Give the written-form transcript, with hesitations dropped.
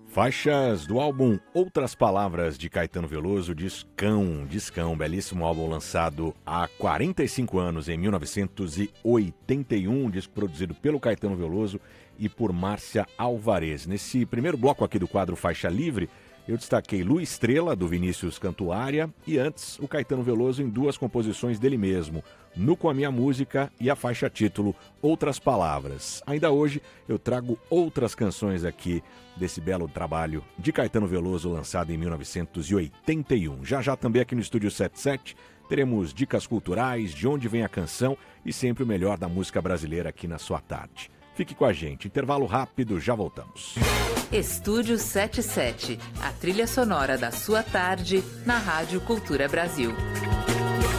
Faixas do álbum Outras Palavras de Caetano Veloso, discão, belíssimo álbum lançado há 45 anos, em 1981, disco produzido pelo Caetano Veloso e por Márcia Alvarez. Nesse primeiro bloco aqui do quadro Faixa Livre, eu destaquei Lua Estrela, do Vinícius Cantuária, e antes o Caetano Veloso em duas composições dele mesmo, Nu com a Minha Música e a faixa título Outras Palavras. Ainda hoje eu trago outras canções aqui desse belo trabalho de Caetano Veloso, lançado em 1981. Já também aqui no Estúdio 77 teremos dicas culturais, de onde vem a canção e sempre o melhor da música brasileira aqui na sua tarde. Fique com a gente, intervalo rápido, já voltamos. Estúdio 77, a trilha sonora da sua tarde na Rádio Cultura Brasil.